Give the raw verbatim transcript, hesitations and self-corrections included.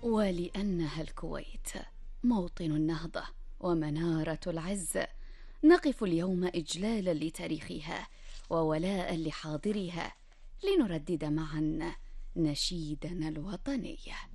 ولأنها الكويت موطن النهضة ومنارة العز، نقف اليوم إجلالا لتاريخها وولاء لحاضرها، لنردد معا نشيدنا الوطني.